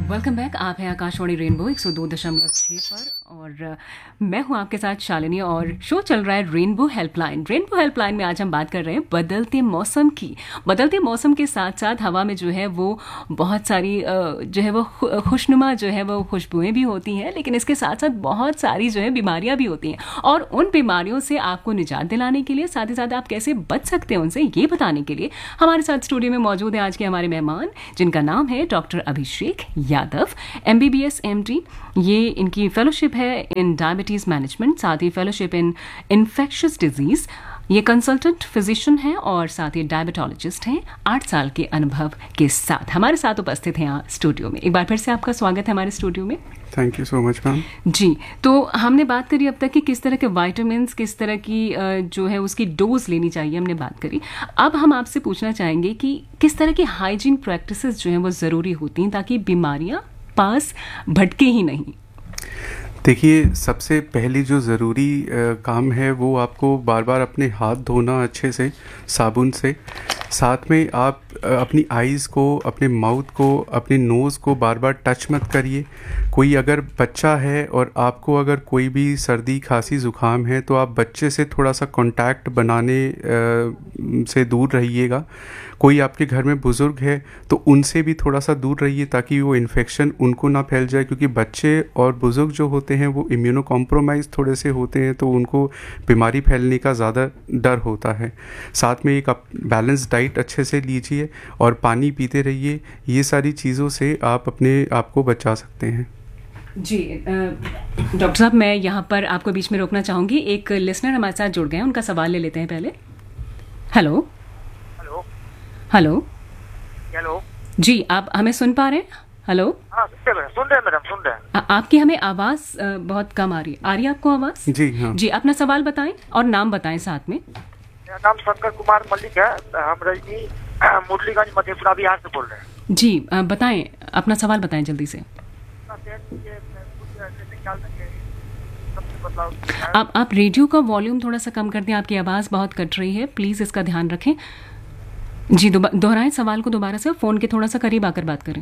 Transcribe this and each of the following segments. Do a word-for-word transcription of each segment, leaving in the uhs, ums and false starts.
Welcome back. आप हैं Akashvani rainbow एक सौ दो दशमलव छः पर और मैं हूं आपके साथ शालिनी और शो चल रहा है रेनबो हेल्पलाइन। रेनबो हेल्पलाइन में आज हम बात कर रहे हैं बदलते मौसम की। बदलते मौसम के साथ साथ हवा में जो है वो बहुत सारी जो है वो खुशनुमा जो है वो खुशबुएं भी होती हैं, लेकिन इसके साथ साथ बहुत सारी जो है बीमारियां भी होती हैं। और उन बीमारियों से आपको निजात दिलाने के लिए, साथ ही साथ आप कैसे बच सकते हैं उनसे, ये बताने के लिए हमारे साथ स्टूडियो में मौजूद है आज के हमारे मेहमान, जिनका नाम है doctor Abhishek Yadav, M B B S M D. ये इनकी फेलोशिप है इन डायबिटीज़ मैनेजमेंट, साथ ही फेलोशिप इन इन्फेक्शियस डिजीज़। ये कंसल्टेंट फिजिशियन हैं और साथ ही डायबिटोलॉजिस्ट हैं, आठ साल के अनुभव के साथ हमारे साथ उपस्थित हैं यहाँ स्टूडियो में। एक बार फिर से आपका स्वागत है हमारे स्टूडियो में। Thank you so much ma'am. जी, तो हमने बात करी अब तक कि किस तरह के वाइटामिन्स, किस तरह की जो है उसकी डोज लेनी चाहिए, हमने बात करी। अब हम आपसे पूछना चाहेंगे कि किस तरह की हाइजीन प्रैक्टिसेस जो हैं वो ज़रूरी होती हैं ताकि बीमारियाँ पास भटके ही नहीं। देखिए, सबसे पहली जो ज़रूरी काम है वो आपको बार बार अपने हाथ धोना अच्छे से साबुन से। साथ में आप अपनी आईज़ को, अपने माउथ को, अपने नोज़ को बार बार टच मत करिए। कोई अगर बच्चा है और आपको अगर कोई भी सर्दी खांसी ज़ुकाम है तो आप बच्चे से थोड़ा सा कांटेक्ट बनाने आ, से दूर रहिएगा। कोई आपके घर में बुज़ुर्ग है तो उनसे भी थोड़ा सा दूर रहिए ताकि वो इन्फेक्शन उनको ना फैल जाए, क्योंकि बच्चे और बुज़ुर्ग जो होते हैं वो इम्यूनो कॉम्प्रोमाइज़ थोड़े से होते हैं तो उनको बीमारी फैलने का ज़्यादा डर होता है। साथ में एक बैलेंस डाइट अच्छे से लीजिए और पानी पीते रहिए। ये सारी चीज़ों से आप अपने आप को बचा सकते हैं। जी डॉक्टर साहब, मैं यहाँ पर आपको बीच में रोकना चाहूँगी। एक लिसनर हमारे साथ जुड़ गए हैं, उनका सवाल ले लेते हैं पहले। हेलो हेलो हेलो हेलो जी, आप हमें सुन पा रहे हैं? हेलो, हाँ सुन रहे हैं सुन रहे हैं मैडम, सुन रहे हैं। आ, आपकी हमें आवाज़ बहुत कम आ रही है। आ रही है आपको आवाज़? जी हाँ जी, अपना सवाल बताएं और नाम बताएं साथ में। मेरा नाम शंकर कुमार मल्लिक है, हम रजनी मुरलीगंज मधेपुरा बिहार से बोल रहे हैं। जी आ, बताएं, अपना सवाल बताएं जल्दी से। आप आप रेडियो का वॉल्यूम थोड़ा सा कम कर दें, आपकी आवाज़ बहुत कट रही है, प्लीज़ इसका ध्यान रखें। जी, दोहराएं सवाल को दोबारा से, फ़ोन के थोड़ा सा करीब आकर बात करें।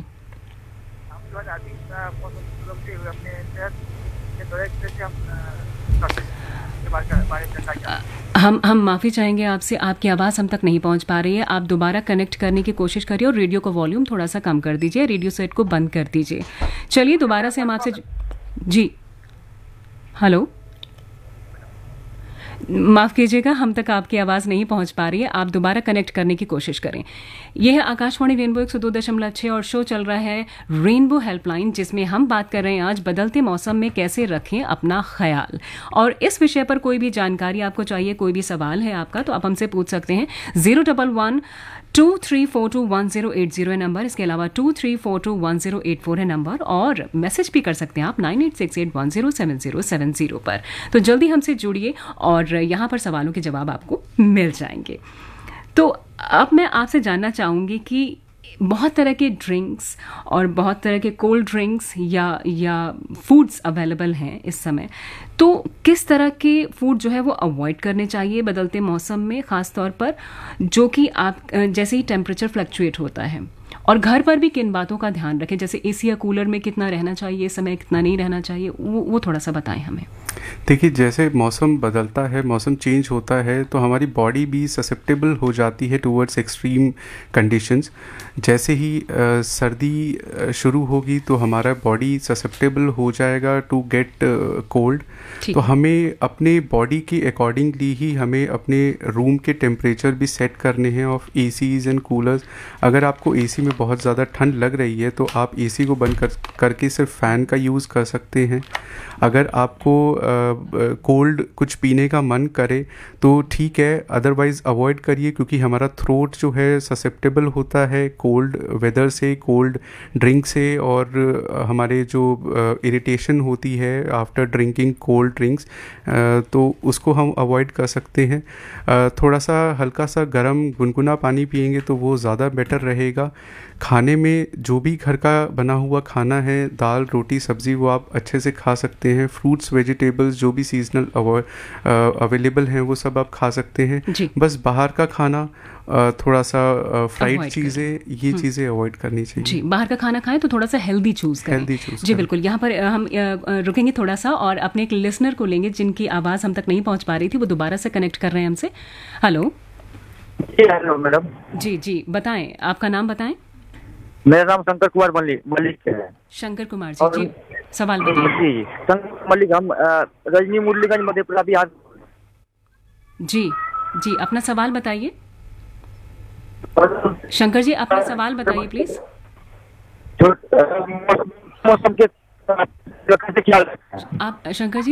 हम हम माफ़ी चाहेंगे आपसे, आपकी आवाज़ हम तक नहीं पहुंच पा रही है। आप दोबारा कनेक्ट करने की कोशिश करिए और रेडियो का वॉल्यूम थोड़ा सा कम कर दीजिए, रेडियो सेट को बंद कर दीजिए। चलिए दोबारा से हम आपसे, जी हेलो, माफ़ कीजिएगा, हम तक आपकी आवाज़ नहीं पहुंच पा रही है। आप दोबारा कनेक्ट करने की कोशिश करें। यह है आकाशवाणी रेनबो एक सौ दो दशमलव छः और शो चल रहा है रेनबो हेल्पलाइन, जिसमें हम बात कर रहे हैं आज बदलते मौसम में कैसे रखें अपना ख्याल। और इस विषय पर कोई भी जानकारी आपको चाहिए, कोई भी सवाल है आपका, तो आप हमसे पूछ सकते हैं। Zero double one two three four to one zero eight zero है नंबर, इसके अलावा to three four to one zero eight four है नंबर, और मैसेज भी कर सकते हैं आप nine eight six eight one zero seven zero seven zero पर। तो जल्दी हमसे जुड़िए और यहाँ पर सवालों के जवाब आपको मिल जाएंगे। तो अब मैं आपसे जानना चाहूँगी कि बहुत तरह के ड्रिंक्स और बहुत तरह के कोल्ड ड्रिंक्स या या फूड्स अवेलेबल हैं इस समय, तो किस तरह के फूड जो है वो अवॉइड करने चाहिए बदलते मौसम में, ख़ास तौर पर जो कि आप जैसे ही टेम्परेचर फ्लक्चुएट होता है, और घर पर भी किन बातों का ध्यान रखें, जैसे एसी या कूलर में कितना रहना चाहिए इस समय, कितना नहीं रहना चाहिए, वो वो थोड़ा सा बताएं हमें। देखिए, जैसे मौसम बदलता है, मौसम चेंज होता है, तो हमारी बॉडी भी ससेप्टेबल हो जाती है टूवर्ड्स एक्सट्रीम कंडीशंस। जैसे ही आ, सर्दी शुरू होगी तो हमारा बॉडी ससेप्टेबल हो जाएगा टू गेट कोल्ड। तो हमें अपने बॉडी के अकॉर्डिंगली ही हमें अपने रूम के टेम्परेचर भी सेट करने हैं ऑफ एसीज़ एंड कूलर्स। अगर आपको एसी में बहुत ज़्यादा ठंड लग रही है तो आप एसी को बंद कर करके सिर्फ फ़ैन का यूज़ कर सकते हैं। अगर आपको कोल्ड कुछ पीने का मन करे तो ठीक है, अदरवाइज़ अवॉइड करिए, क्योंकि हमारा थ्रोट जो है ससेप्टेबल होता है कोल्ड वेदर से, कोल्ड ड्रिंक से, और हमारे जो इरिटेशन होती है आफ्टर ड्रिंकिंग कोल्ड ड्रिंक्स, तो उसको हम अवॉइड कर सकते हैं। थोड़ा सा हल्का सा गर्म गुनगुना पानी पिएंगे तो वो ज़्यादा बेटर रहेगा। खाने में जो भी घर का बना हुआ खाना है, दाल रोटी सब्ज़ी, वो आप अच्छे से खा सकते हैं। फ्रूट्स वेजिटेबल्स जो भी सीजनल अवेलेबल हैं वो सब आप खा सकते हैं। बस बाहर का खाना, थोड़ा सा फ्राइड चीज़ें, ये चीज़ें अवॉइड करनी चाहिए। जी, बाहर का खाना खाएं तो थोड़ा सा हेल्दी चूज़ करें। हेल्दी चूज़ जी बिल्कुल। यहाँ पर हम रुकेंगे थोड़ा सा और अपने एक लिसनर को लेंगे जिनकी आवाज़ हम तक नहीं पहुँच पा रही थी, वो दोबारा से कनेक्ट कर रहे हैं हमसे। हेलो जी हेलो मैडम। जी जी बताएं, आपका नाम बताएं। मेरा नाम शंकर कुमार मलिक मलिक है। शंकर कुमार जी, जी सवाल बताइए। जी शंकर मलिक, हम रजनी मुरलीगंज मधेपुरा बिहार। जी जी अपना सवाल बताइए शंकर जी, अपना सवाल बताइए प्लीज। मौसम के कैसे ख्याल आप शंकर जी